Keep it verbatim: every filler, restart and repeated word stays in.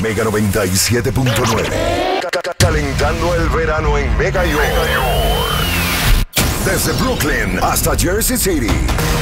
Mega noventa y siete punto nueve. Calentando el verano en Mega York. Desde Brooklyn hasta Jersey City.